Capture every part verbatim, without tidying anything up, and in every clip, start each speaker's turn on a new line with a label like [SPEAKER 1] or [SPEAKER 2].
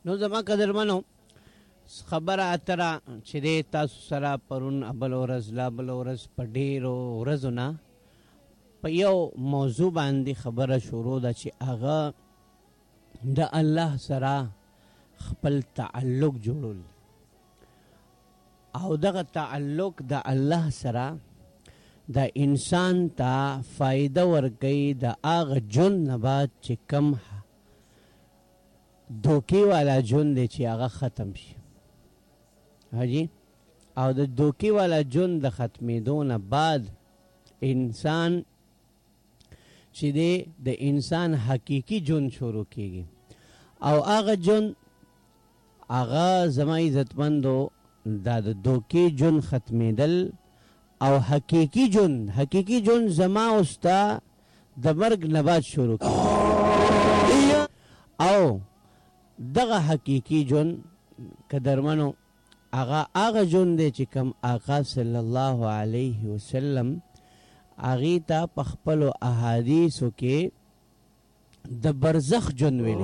[SPEAKER 1] نو زما قدرمنو خبره اتره چې دی تاسو سره پرون بل ورځ لا بل ورځ په ډېرو ورځو نه په یو موضوع باندې خبره شروع ده چې هغه د الله سره خپل تعلق جوړول او دغه تعلق د الله سره د انسان ته فایده ورکوي د هغه ژوند نه بعد چې کم دوکې والا ژوند دی چې هغه ختم شي حاجی او د دوکې والا ژوند د ختمېدو نه بعد انسان چې دی د انسان حقیقي ژوند شروع کېږي او هغه ژوند هغه زما عزتمندو دا د دوکې ژوند ختمېدل او حقیقي ژوند حقیقي ژوند زما اوستا د مرګ نه بعد شروع کېږي او دغه حقیقي ژوند قدرمنو هغه هغه ژوند دی چې کوم آقا صلی الله علیه وسلم هغې ته په خپلو احادیثو کې د برزخ ژوند ویلی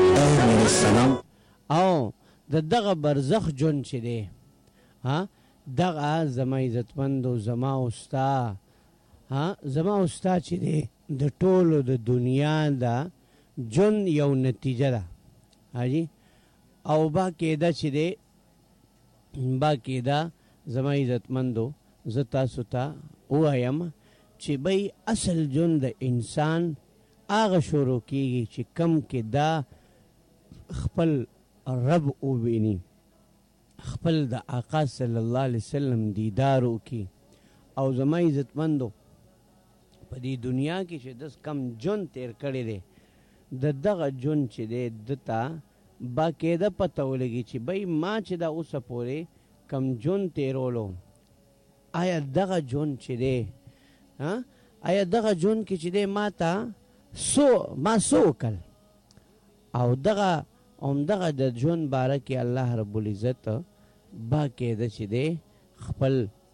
[SPEAKER 1] او د دغه برزخ ژوند چې دی دغه زما عزتمندو زما استا زما استا چې دی د ټولو د دنیا د ژوند یو نتیجه ده حاجی او با کېده چې دی با کېده زما عزتمندو زه تاسو ته ووایم چې بی اصل ژوند د انسان هغه شروع کېږي چې کم کې دا خپل رب وویني خپل د آقا صلی الله علیه وسلم دیدار وکړي او زما عزتمندو په دې دنیا کې چې داس کم ژوند تیر کړی دی د دغه ژوند چې دی ده ته باقاعده پته ولګي چې بی ما چې دا اوسه پورې کم ژوند تیرولو آیا دغه ژوند چې دی آیا دغه ژوند کې چې دی ما ته سو ما سو وکړ او دغه همدغه د ژوند باره کې الله رب العزت باقاعده چې دی خپل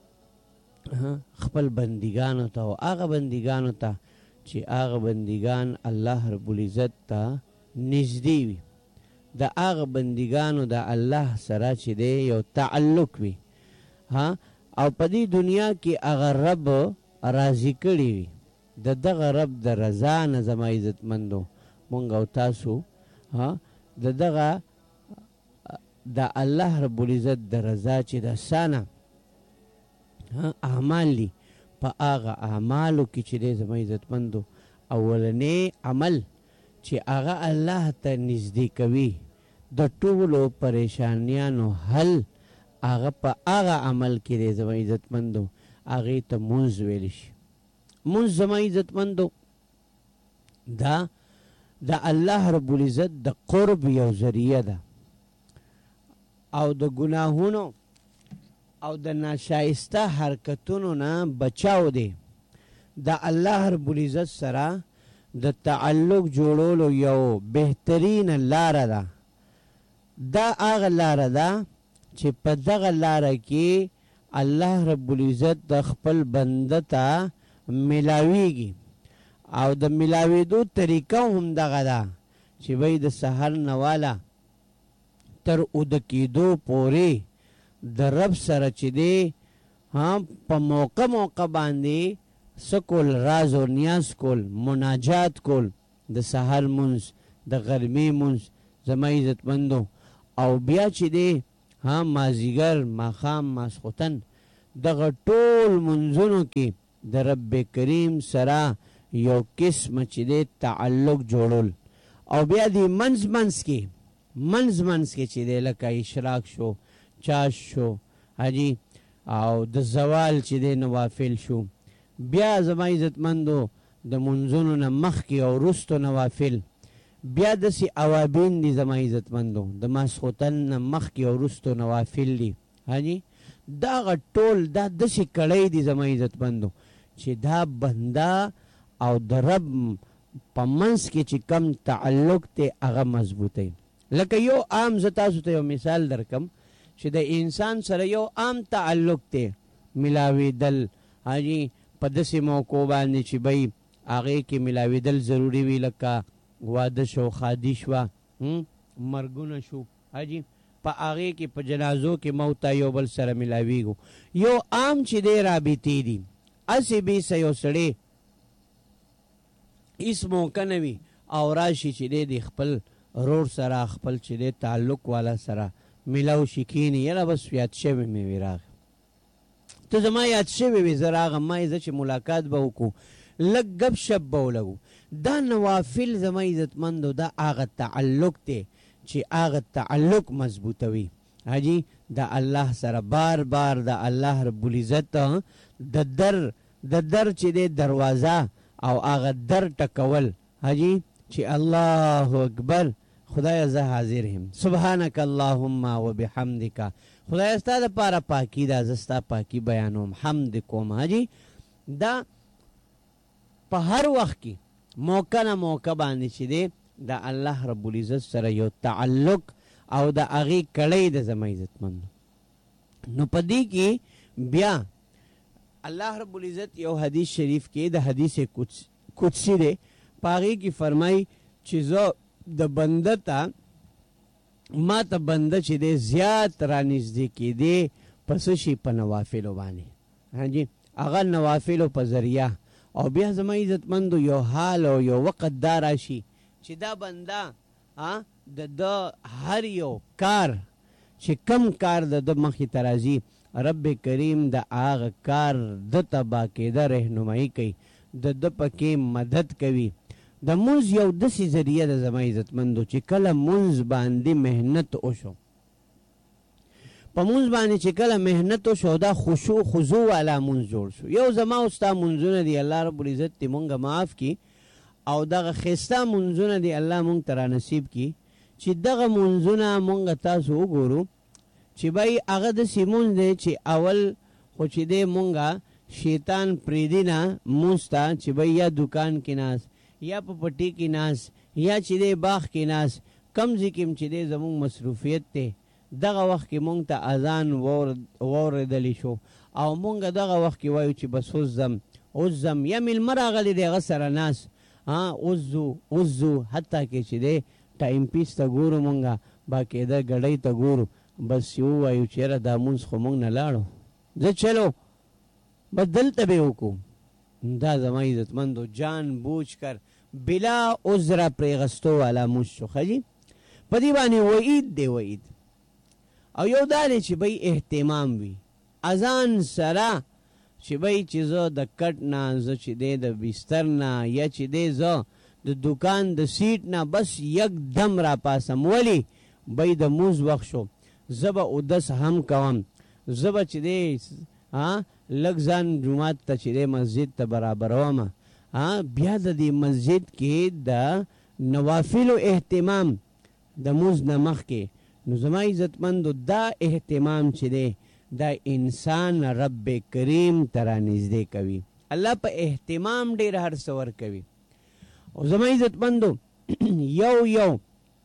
[SPEAKER 1] خپل بندګانو ته او هغه بندګانو ته چې هغه بندګان الله رب العزت ته نږدې وي د هغه بندګانو د الله سره چې دی یو تعلق وي او په دې دنیا کې هغه رب راضي کړي وي د دغه رب د رضا نه زما عزتمندو مونږ او تاسو د دغه د الله رب العزت د رضا چې د سانه اعمال دي په هغه اعمالو کې چې دی زما عزتمندو اولنی عمل چې هغه الله ته نږدې کوي د ټولو پریشانیانو حل هغه په هغه عمل کې دی زما عزتمندو هغې ته مونځ ویلی شي مونځ زما عزتمندو دا د الله رب العزت د قرب یو ذریعه ده او د ګناهونو او د ناشایسته حرکتونو نه بچاو دی د الله رب العزت سره د تعلق جوړولو یو بهترین لاره ده دا هغه لاره ده چې په دغه لاره کې الله رب العزت د خپل بنده ته ملاویږي او د ملاویدو طریقه هم دغه ده چې وی د سحر نه والا تر اوده کېدو پورې د رب سره چې دی په موقع موقع باندې سکول راز و نیاز کول مناجات کول د سحر منځ د غرمې منځ زما عزتمندو او بیا چې دی ها مازیګر ماښام ماسخوتن دغه ټول منځونو کې د رب کریم سره یو قسم چې دی تعلق جوړول او بیا دی منځ منځ کې منځ منځ کې چې دی لکه اشراق شو چاش شو حاجی او د زوال چې دی نوافل شو بیا زما عزتمندو د منځونو نه مخکې او وروستو نوافل بیا داسې اوابین دي زما عزتمندو د ماسخوتن نه مخکې او وروستو نوافل دي حاجی دغه ټول دا داسې کړی دي زما عزتمندو چې دا بنده او د رب په منځ کې چې کم تعلق دی هغه مضبوطی لکه یو عام زه تاسو ته یو مثال درکم چې د انسان سره یو عام تعلق دی ملاویدل حاجی په داسې موقعو باندې چې بی هغې کې ملاویدل ضروري وي لکه واده شو خادي شوه مرګونه شو حاجی په هغې کې په جنازو کې موت ته یو بل سره ملاویږو. یو عام چې دی رابطې دي اسې بیسه یو سړی هیڅ موقع نه وي او راشي چې دی د خپل رور سره خپل چې دی تعلق والا سره ملاو شي کینې یاره بس یاد شوی مې وي راغی ته زما یاد شوی وي زه راغم ما یې زه چې ملاقات به وکړو لږ ګپ شپ به ولګو. دا نوافل زما عزتمندو دا هغه تعلق دی چې هغه تعلق مضبوطوي حاجی د الله سره بار بار د الله رب العزت د در د در چې دی دروازه او هغه در ټکول حاجی چې الله اکبر خدای زه حاضر هم سبحانك اللهم وبحمدك خدای ستا د پاره پاکی دا زستا پاکی بیانوم حمد کوم حاجی دا په هر وخت کې موقع نه موقع باندې چې دی د الله رب العزت سره یو تعلق او د هغې کړی د زما عزتمندو. نو په دې کې بیا الله رب العزت یو حدیث شریف کې د حدیث قدسی دی په هغې کې فرمایي چې زه د بنده ته ما ته بنده چې دی زیات رانږدې کېدی په څه شي په نوافلو باندې حاجي هغه نوافلو په ذریعه او بیا زما عزتمندو یو حال او یو وخت دا راشي چې دا بنده د د هر یو کار چې کم کار د د مخې ته راځي رب کریم د هغه کار د ته باقاعده رهنمایي کوي د د پکې مدد کوي. د مونځ یو داسې ذریعه د زما عزتمندو چې کله مونځ باندې محنت وشو په مونځ باندې چې کله محنت وشو دا خشوع خضوع والا مونځ جوړ شو. یو زما او ستا مونځونه دي الله رب العزت دې مونږ معاف کړي او دغه ښایسته مونځونه دي الله مونږ ته رانصیب کړي چې دغه مونځونه مونږ تاسو وګورو چې بای هغه داسې مونځ دی چې اول خو چې دی مونږه شیطان پرېږدي نه مونځ ته چې بای یا دکان کې ناست یا په پټي کې ناست یا چې دی باغ کې ناست کم ځای کې چې دی زمونږ مصروفیت دی دغه وخت کې مونږ ته اذان واورېدلی شو او مونږ دغه وخت کې وایو چې بس اوس ځم اوس ځم یا میلمه راغلی دی هغه سره ناست اوس ځو اوس ځو حتی کې چې دی ټایم پیس ته ګورو مونږه باقاعده ګډۍ ته ګورو بس یو وایو چې یاره دا مونځ خو مونږ نه لاړو زه چلو بس دلته به وکړو. دا زما عزتمندو جان بوجھ کر بلا عذره پرېغستو والا مونځ شو ښه په دې باندې وعید دی وعید او یو دا دی چې بی اهتمام وي اذان سره چې بی چې زه د کټ نه زه چې دی د بستر نه یا چې دی زه د دکان د سیټ نه بس یک دم را پاسم ولی بی د مونځ وخت شو زه به اودس هم کوم زه به چې دی لږ ځان جومات ته چې دی مسجد ته برابروم بیا د دې مسجد کې د نوافلو اهتمام د مونځ نه مخکې نو زما عزتمندو دا اهتمام چې دی دا انسان رب کریم ته رانږدې کوي. الله په اهتمام ډېر هر څه ورکوي او زما عزتمندو یو یو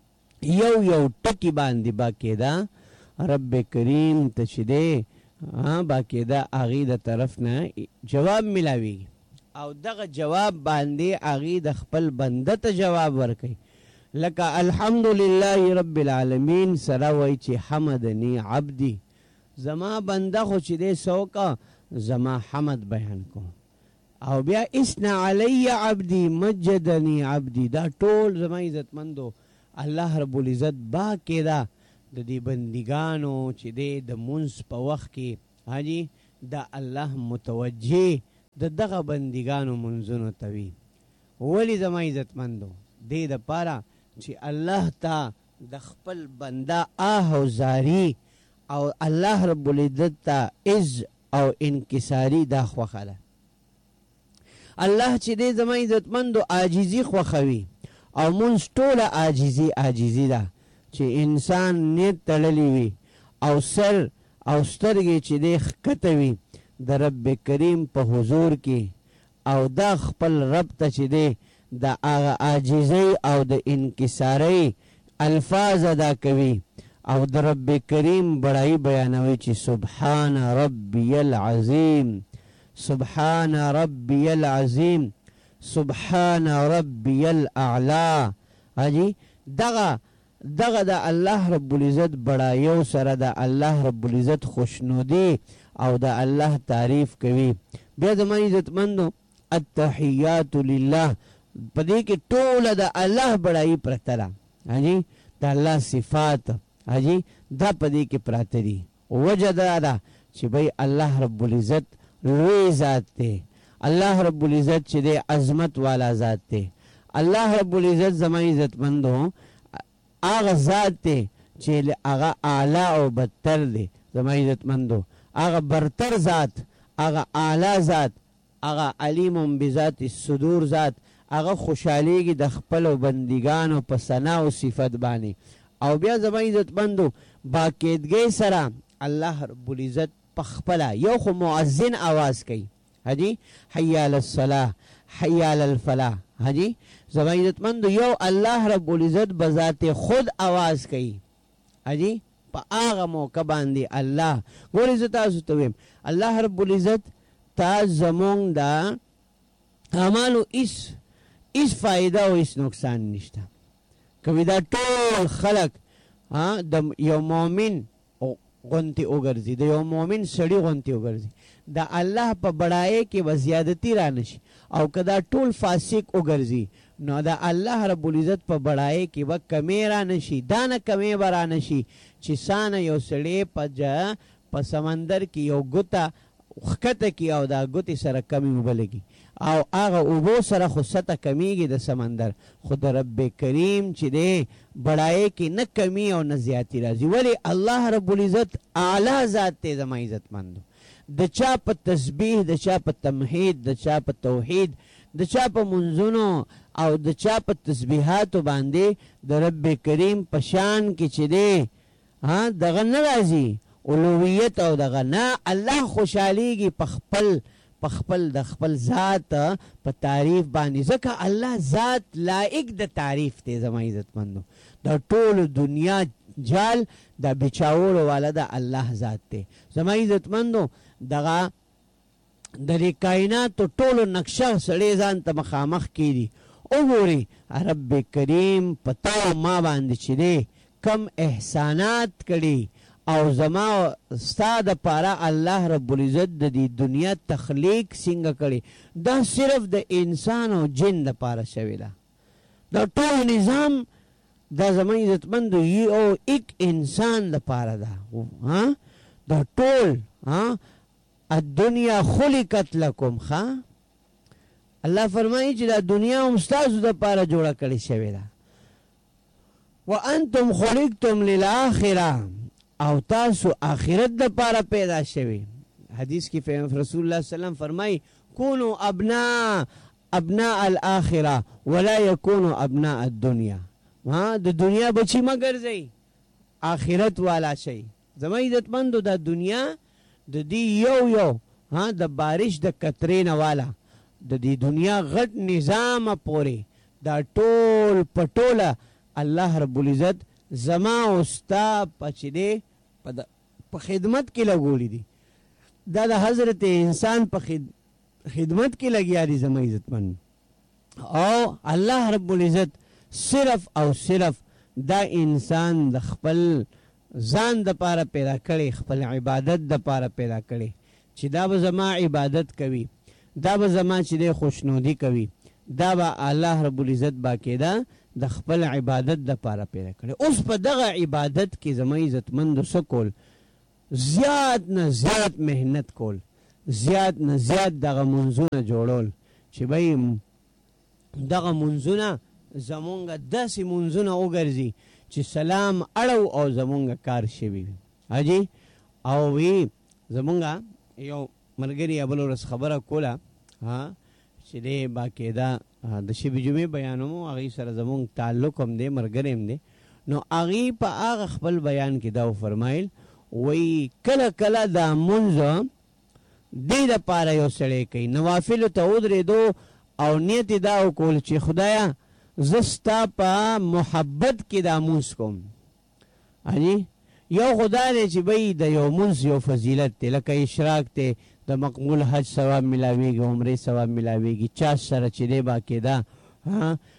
[SPEAKER 1] یو یو ټکي باندې باقاعده رب کریم ته چې دی باقاعده هغې د طرف نه جواب ملاویږي او دغه جواب باندې هغې د خپل بنده ته جواب ورکوي لکه الحمدلله رب العالمین سره وایي چې حمدنی عبدی زما بنده خو چې دی سوکه زما حمد بیان کو او بیا اسنا علی عبدی مجدنی عبدی دا ټول زما عزتمندو الله رب العزت باقاعده د دې بندګانو چې دی د مونځ په وخت کې حاجي د الله متوجه د دغه بندګانو منځونو ته وي ولې زما عزتمندو دې دپاره چې الله ته د خپل بنده آه او زاری او الله رب العزت ته عز او انکساری دا خوښه ده. الله چې دې زما عزتمندو عاجزي خوښوي او مونځ ټوله عاجزي عاجزي ده چې انسان نیت تړلی وي او سر او سترګې چې دی ښکته وي د رب کریم په حضور کې او دا خپل رب ته چې دی د هغه عاجزۍ او د انکسارۍ الفاظ ادا کوي او د رب کریم بڑائی بیانوي چې سبحان ربی العظیم سبحان ربی العظیم سبحان ربی الاعلا. حاجی دغه دغه د الله رب العزت بڑایو سره د الله رب العزت خوشنودي او د الله تعریف کوي. بیا زما عزتمندو التحیات لله په دې کې ټوله د الله بڑایي پرته ده حاجي، د الله صفات حاجي دا په دې کې پراته دي. وجه دا ده چې بھئی الله رب العزت لوی ذات دی، الله رب العزت چې دی عظمت والا ذات دی. الله رب العزت زما عزتمندو هغه ذات دی چې هغه اعلی او بدتر دی. زما عزتمندو هغه برتر ذات، هغه اعلی ذات، هغه علیم بذات الصدور ذات، هغه خوشحالیږي د خپلو بندګانو په ثنا او صفت باندې. او بیا زما عزتمندو باقاعدګۍ سره الله رب العزت په خپله یو خو مؤذن آواز کوي حاجي، حی علی الصلاة حی علی الفلاح حاجي. زما عزتمندو یو الله رب العزت بذات خود آواز کوي حاجي په هغه موقع باندې. الله ګورې زه تاسو ته ویم الله رب العزت تا زمونږ د اعمالو هېڅ هېڅ فایده او هېڅ نقصان نشته. کوي دا ټول خلق د یو مؤمن غونتی وګرځي، د یو مؤمن سړي غونتی وګرځي، د الله په بڑایۍ کې به زیادتی را نشي. او که دا ټول فاسق وګرځي نو د الله رب العزت په بڑایۍ کې به کمی را نشي. دا نه کمی به را نشي چې سانه یو سړی په جا په سمندر کې یو ګوته ښکته کي او دا ګوتې سره کمی اوبه لګي او هغه اوبو سره خو سطح کمیږي د سمندر، خو د رب کریم چې دی بڑایۍ کې نه کمی او نه زیاتی راځي. ولی الله رب العزت اعلی ذات دی. زما عزتمندو د چا په تسبیح، د چا په تمهید، د چا په توحید، د چا په منځونو او د چا په تسبیحاتو باندې د رب کریم په شان کې چې دی ها دغه نه راځي اولویت او دغه نه. الله خوشحالیږي په خپل په خپل د خپل ذات په تعریف باندې، ځکه الله ذات لایق د تعریف دی. زما عزتمندو د ټول دنیا جال د بچاولو والا د الله ذات دی. زما عزتمندو دغه د دې کائناتو ټولو نقشه سړی ځان ته مخامخ کړي وګوري رب کریم په تا ما باندې چې دی کم احسانات کړي او زما ستا د پاره الله رب العزت د دې دنیا تخلیق څنګه کړي. دا صرف د انسان او جن د پاره شوی ده. دا ټول نظام دا زما عزتمندو یو ایک انسان د پاره ده. ها دا ټول ها الدنیا خلقت لکم. ښا الله فرمایي چې دا دنیا هم ستاسو د پاره جوړه کړې شوې ده. وانتم خلقتم للآخرة او تاسو آخرت د پاره پیدا شوی. حدیث کې رسول الله صلی الله علیه وسلم فرمای کونوا ابناء ابناء الاخره ولا يكونوا ابناء الدنيا. ها د دنیا بچی مگر زئی آخرت والا شي. زما عزتمندو د دنیا د دې یو یو ها د بارش د قطرې نه والا د دې دنیا غټ نظام پورې دا ټول پټوله الله رب العزت زما او ستا پچدي په خدمت کې لګولې دي. دا د حضرت انسان په خدمت کې لګیا دي. زما عزتمن او الله رب العزت صرف او صرف دا انسان د خپل ځان د پاره پیدا کړي، خپل عبادت د پاره پیدا کړي چې دا به زما عبادت کوي، دا به زما چې د خوشنودي کوي، دا به الله رب العزت باقاعده د خپل عبادت د پاره پیدا کړي. اوس په دغه عبادت کې زما عزتمندو څه کول؟ زیات نه زیات محنت کول، زیات نه زیات دغه منځونه جوړول چې بھئی دغه منځونه زمونږ داسې منځونه وګرځي چې سلام اړو او زمونږ کار شوي وي حاجي. او وی زمونږ یو ملګري بل ورځ خبره کوله ها چې دی باقاعده د شبې جمعې بیانوم، هغې سره زمونږ تعلق هم دی، ملګری هم دی. نو هغې په هغه خپل بیان کې دا وفرمایل وی کله کله دا منځ دې دپاره یو سړی کوي، نوافلو ته ودرېدو او نیت یې دا وکول چې خدایه زه ستا په محبت کې دا مونځ کوم. حاجي یو خدا دی چې بھئی د یو مونځ یو فضیلت دی، لکه اشراق دی، د مقبول حج ثواب ملاویږي، عمرې ثواب ملاویږي. چا سره چې دی باقاعده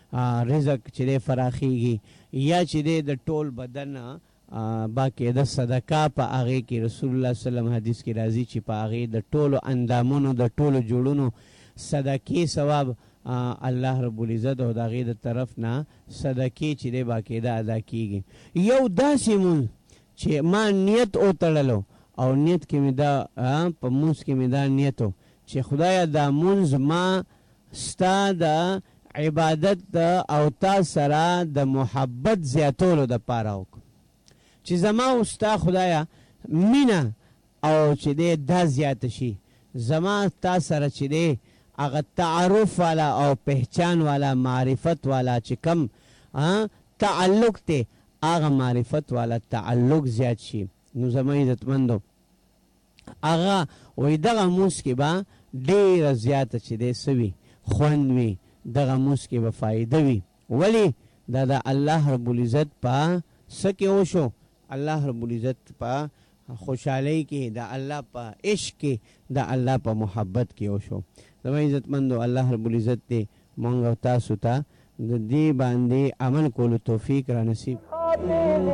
[SPEAKER 1] رزق چې دی فراخیږي، یا چې دی د ټول بدن باقاعده صدقه په هغې کې رسول الله صلی الله علیه وسلم حدیث کې راځي چې په هغې د ټولو اندامونو د ټولو جوړونو صدقې ثواب الله رب العزت او د هغې د طرف نه صدقې چې دی باقاعده ادا کېږي. یو داسې مونځ چې ما نیت وتړلو او نیت کې مې دا په مونځ کې مې دا نیت و چې خدایه دا مونځ ما ستا د عبادت او تا سره د محبت زیاتولو دپاره وکړو، چې زما او ستا خدایه مینه او چې دی دا زیاته شي، زما تا سره چې دی هغه تعارف والا او پہچان والا معرفت والا چې کم تعلق دی هغه معرفت والا تعلق زیات شي. نو زما عزتمندو هغه وایي دغه مونځ کې به ډېره زیاته چې دی څه وي خوند وي، دغه مونځ کې به فایده وي. ولې دا د الله رب العزت په څه کې وشو؟ الله رب العزت په خوشحالی کې، د الله په عشق کې، د الله په محبت کې وشو. زما عزتمندو الله رب العزت دې مونږ او تاسو ته د دې باندې عمل کولو توفیق را نصیب